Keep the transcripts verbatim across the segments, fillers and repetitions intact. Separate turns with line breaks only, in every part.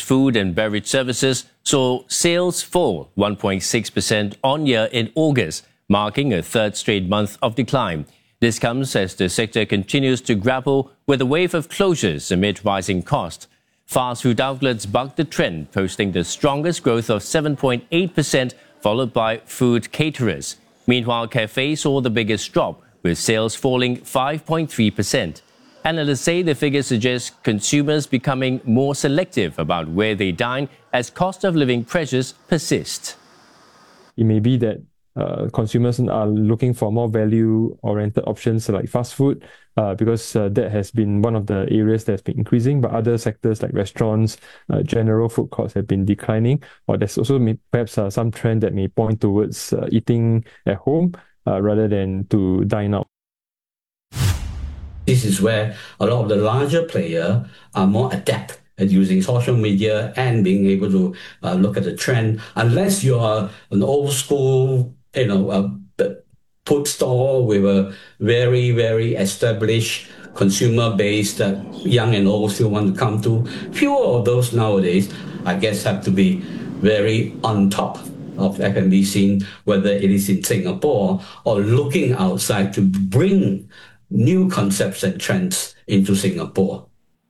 food and beverage services saw sales fall one point six percent on-year in August, marking a third straight month of decline. This comes as the sector continues to grapple with a wave of closures amid rising costs. Fast food outlets bucked the trend, posting the strongest growth of seven point eight percent, followed by food caterers. Meanwhile, cafes saw the biggest drop, with sales falling five point three percent. Analysts say the figure suggests consumers becoming more selective about where they dine as cost of living pressures persist.
It may be that uh, consumers are looking for more value-oriented options like fast food uh, because uh, that has been one of the areas that's been increasing, but other sectors like restaurants, uh, general food courts have been declining, or there's also may, perhaps uh, some trend that may point towards uh, eating at home uh, rather than to dine out.
This is where a lot of the larger players are more adept at using social media and being able to uh, look at the trend. Unless you are an old school, you know, uh, food store with a very, very established consumer base that young and old still want to come to, fewer of those nowadays, I guess, have to be very on top of F and B scene, whether it is in Singapore or looking outside to bring new concepts and trends into Singapore.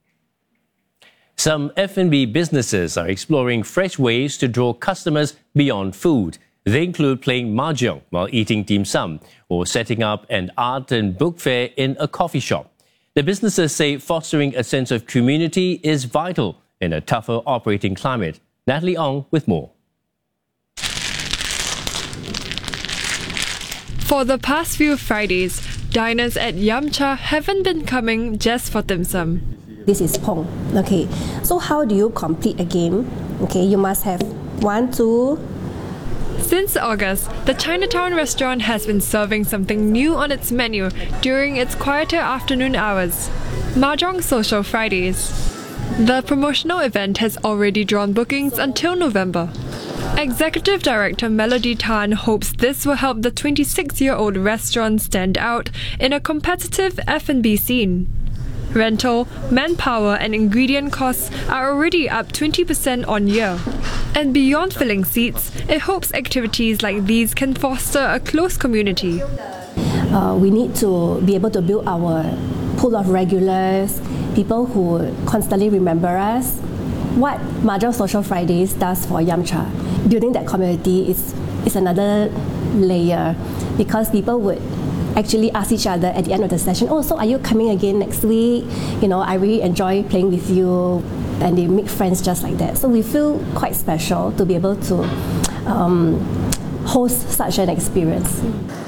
Some F and B businesses are exploring fresh ways to draw customers beyond food. They include playing mahjong while eating dim sum or setting up an art and book fair in a coffee shop. The businesses say fostering a sense of community is vital in a tougher operating climate. Natalie Ong with more.
For the past few Fridays, diners at Yum Cha haven't been coming just for dim sum.
This is Pong. Okay, so how do you complete a game? Okay, you must have one, two.
Since August, the Chinatown restaurant has been serving something new on its menu during its quieter afternoon hours: Mahjong Social Fridays. The promotional event has already drawn bookings until November. Executive Director Melody Tan hopes this will help the twenty-six-year-old restaurant stand out in a competitive F and B scene. Rental, manpower and ingredient costs are already up twenty percent on year. And beyond filling seats, it hopes activities like these can foster a close community.
Uh, we need to be able to build our pool of regulars, people who constantly remember us. What Mahjong Social Fridays does for Yum Cha, building that community is, is another layer, because people would actually ask each other at the end of the session, oh, so are you coming again next week? You know, I really enjoy playing with you, and they make friends just like that. So we feel quite special to be able to um, host such an experience.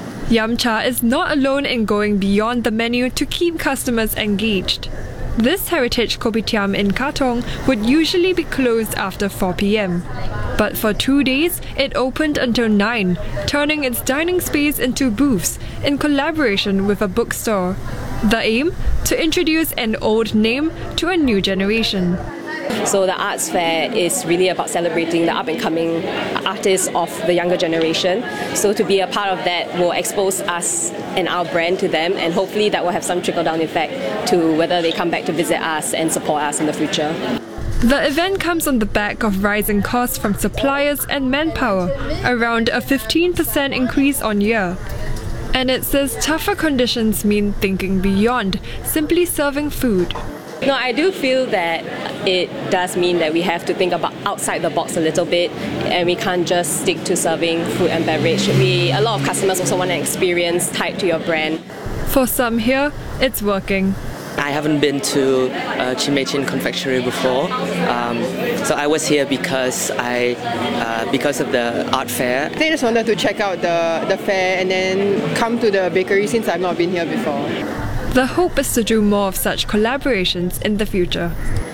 Yum Cha is not alone in going beyond the menu to keep customers engaged. This heritage kopitiam in Katong would usually be closed after four p m But for two days, it opened until nine, turning its dining space into booths in collaboration with a bookstore. The aim? To introduce an old name to a new generation.
So the arts fair is really about celebrating the up-and-coming artists of the younger generation. So to be a part of that will expose us and our brand to them, and hopefully that will have some trickle-down effect to whether they come back to visit us and support us in the future.
The event comes on the back of rising costs from suppliers and manpower, around a fifteen percent increase on year. And it says tougher conditions mean thinking beyond simply serving food.
No, I do feel that it does mean that we have to think about outside the box a little bit, and we can't just stick to serving food and beverage. We, a lot of customers also want an experience tied to your brand.
For some here, it's working.
I haven't been to uh, Chin Mei Chin Confectionery before, um, so I was here because I, uh, because of the art fair.
I just wanted to check out the, the fair and then come to the bakery since I've not been here before.
The hope is to do more of such collaborations in the future.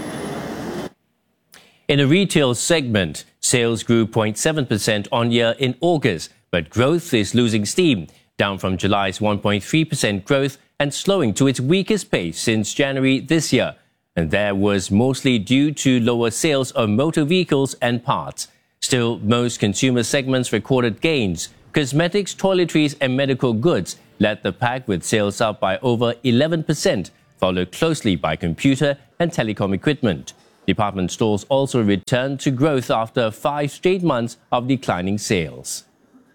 In the retail segment, sales grew zero point seven percent on year in August, but growth is losing steam, down from July's one point three percent growth and slowing to its weakest pace since January this year. And that was mostly due to lower sales of motor vehicles and parts. Still, most consumer segments recorded gains. Cosmetics, toiletries and medical goods led the pack with sales up by over eleven percent, followed closely by computer and telecom equipment. Department stores also returned to growth after five straight months of declining sales.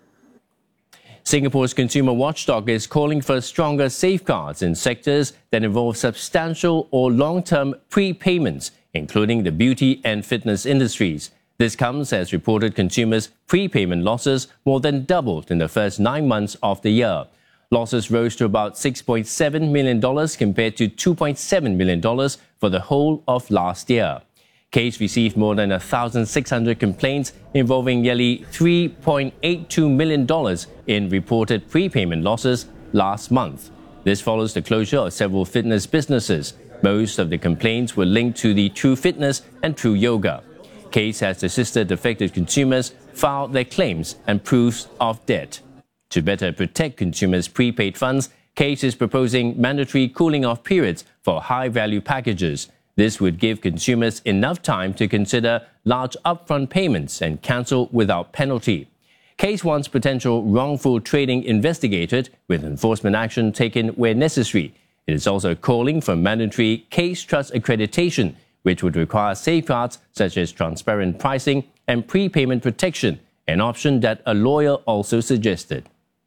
Singapore's consumer watchdog is calling for stronger safeguards in sectors that involve substantial or long-term prepayments, including the beauty and fitness industries. This comes as reported consumers' prepayment losses more than doubled in the first nine months of the year. Losses rose to about six point seven million dollars compared to two point seven million dollars for the whole of last year. Case received more than one thousand six hundred complaints involving nearly three point eight two million dollars in reported prepayment losses last month. This follows the closure of several fitness businesses. Most of the complaints were linked to the True Fitness and True Yoga. Case has assisted affected consumers file their claims and proofs of debt. To better protect consumers' prepaid funds, Case is proposing mandatory cooling-off periods for high-value packages. This would give consumers enough time to consider large upfront payments and cancel without penalty. Case wants potential wrongful trading investigated with enforcement action taken where necessary. It is also calling for mandatory Case Trust accreditation, which would require safeguards such as transparent pricing and prepayment protection, an option that a lawyer also suggested.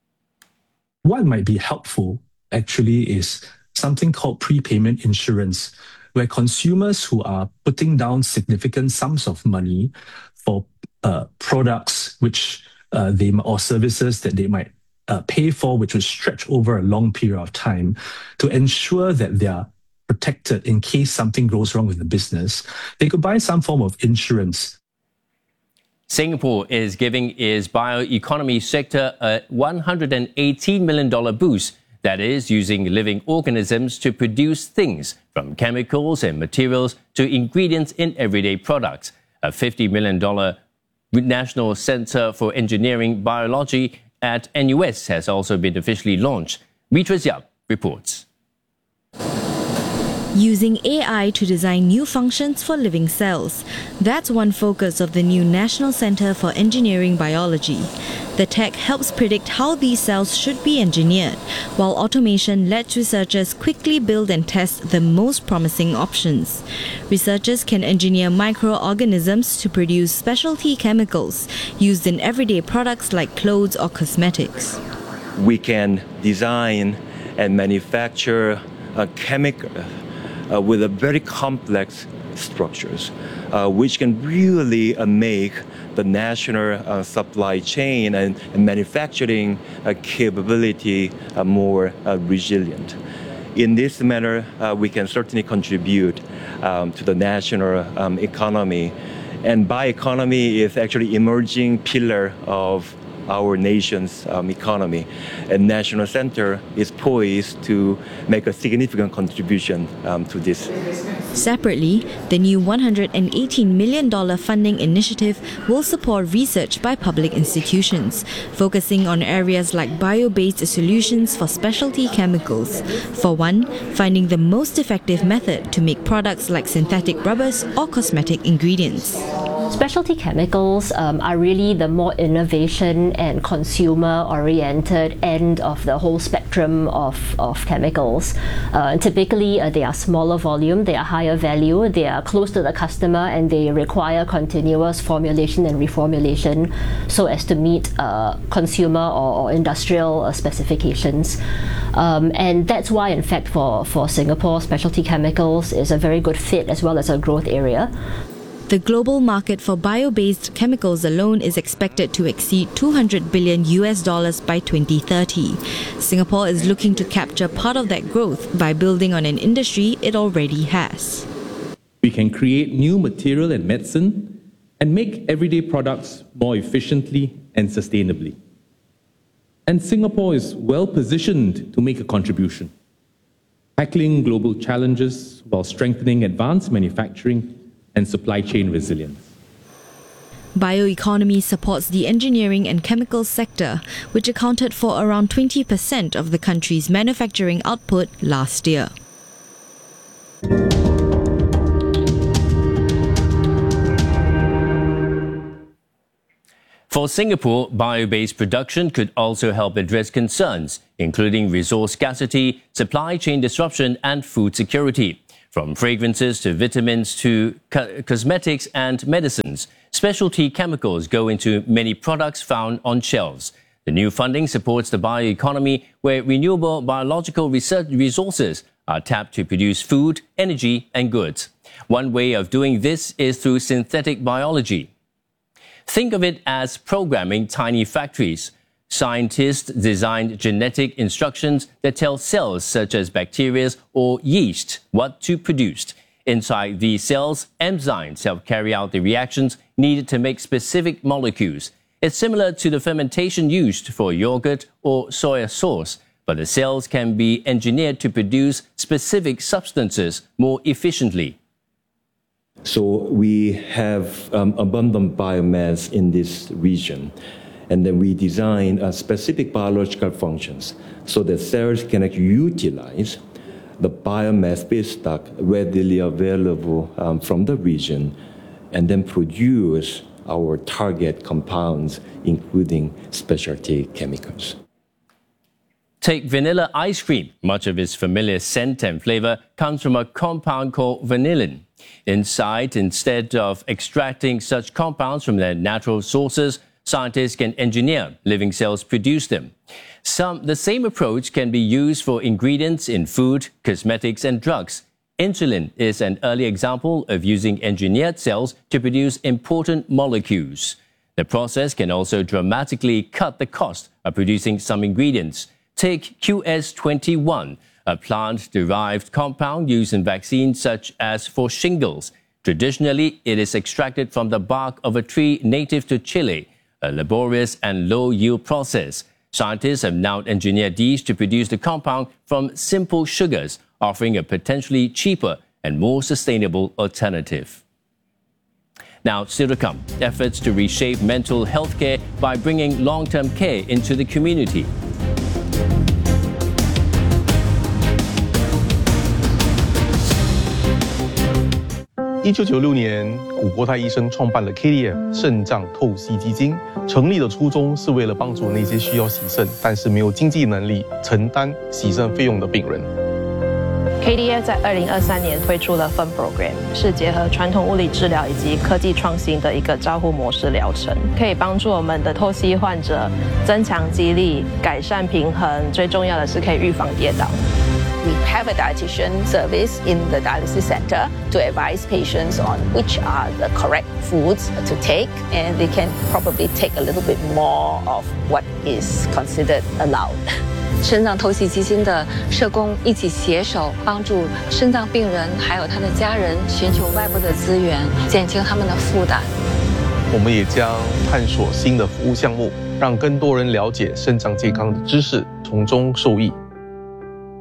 What might be helpful actually is something called prepayment insurance, where consumers who are putting down significant sums of money for uh, products which uh, they or services that they might uh, pay for, which will stretch over a long period of time, to ensure that they are protected in case something goes wrong with the business, they could buy some form of insurance.
Singapore is giving its bioeconomy sector a one hundred eighteen million dollars boost, that is, using living organisms to produce things, from chemicals and materials to ingredients in everyday products. A fifty million dollars National Centre for Engineering Biology at N U S has also been officially launched. Beatrice Yap reports.
Using A I to design new functions for living cells. That's one focus of the new National Centre for Engineering Biology. The tech helps predict how these cells should be engineered, while automation lets researchers quickly build and test the most promising options. Researchers can engineer microorganisms to produce specialty chemicals used in everyday products like clothes or cosmetics.
We can design and manufacture a chemical Uh, with a very complex structures, uh, which can really uh, make the national uh, supply chain and, and manufacturing uh, capability uh, more uh, resilient. In this manner, uh, we can certainly contribute um, to the national um, economy. And bioeconomy is actually emerging pillar of our nation's um, economy. And National Centre is poised to make a significant contribution um, to this.
Separately, the new one hundred eighteen million dollars funding initiative will support research by public institutions, focusing on areas like bio-based solutions for specialty chemicals. For one, finding the most effective method to make products like synthetic rubbers or cosmetic ingredients.
Specialty chemicals um, are really the more innovation and consumer-oriented end of the whole spectrum of, of chemicals. Uh, typically, uh, they are smaller volume, they are higher value, they are close to the customer, and they require continuous formulation and reformulation so as to meet uh, consumer or, or industrial uh, specifications. Um, and that's why, in fact, for, for Singapore, specialty chemicals is a very good fit as well as a growth area.
The global market for bio-based chemicals alone is expected to exceed two hundred billion U S dollars by twenty thirty. Singapore is looking to capture part of that growth by building on an industry it already has.
We can create new material and medicine and make everyday products more efficiently and sustainably. And Singapore is well positioned to make a contribution, tackling global challenges while strengthening advanced manufacturing and supply chain resilience.
Bioeconomy supports the engineering and chemicals sector, which accounted for around twenty percent of the country's manufacturing output last year.
For Singapore, bio-based production could also help address concerns, including resource scarcity, supply chain disruption, and food security. From fragrances to vitamins to co- cosmetics and medicines, specialty chemicals go into many products found on shelves. The new funding supports the bioeconomy, where renewable biological research resources are tapped to produce food, energy, and goods. One way of doing this is through synthetic biology. Think of it as programming tiny factories. Scientists designed genetic instructions that tell cells such as bacteria or yeast what to produce. Inside these cells, enzymes help carry out the reactions needed to make specific molecules. It's similar to the fermentation used for yogurt or soy sauce, but the cells can be engineered to produce specific substances more efficiently.
So we have um, abundant biomass in this region. And then we design uh, specific biological functions so that cells can actually utilize the biomass feedstock readily available um, from the region and then produce our target compounds, including specialty chemicals.
Take vanilla ice cream. Much of its familiar scent and flavor comes from a compound called vanillin. Inside, instead of extracting such compounds from their natural sources, scientists can engineer living cells produce them. Some, the same approach can be used for ingredients in food, cosmetics, and drugs. Insulin is an early example of using engineered cells to produce important molecules. The process can also dramatically cut the cost of producing some ingredients. Take Q S twenty-one, a plant-derived compound used in vaccines such as for shingles. Traditionally, it is extracted from the bark of a tree native to Chile, a laborious and low-yield process. Scientists have now engineered these to produce the compound from simple sugars, offering a potentially cheaper and more sustainable alternative. Now, still to come, efforts to reshape mental health care by bringing long-term care into the community.
一九九六年，古国泰医生创办了 K D M 肾脏透析基金。成立的初衷是为了帮助那些需要洗肾但是没有经济能力承担洗肾费用的病人。
K D M 在二零二三年推出了 Fun Program， 是结合传统物理治疗以及科技创新的一个照护模式疗程，可以帮助我们的透析患者增强肌力、改善平衡，最重要的是可以预防跌倒。
We have a dietitian service in the dialysis center to advise patients on which are the correct foods to take, and they can probably take a little bit more of what is considered allowed.
肾脏透析基金的社工一起携手，帮助肾脏病人还有他的家人寻求外部的资源，减轻他们的负担。
我们也将探索新的服务项目，让更多人了解肾脏健康的知识，从中受益。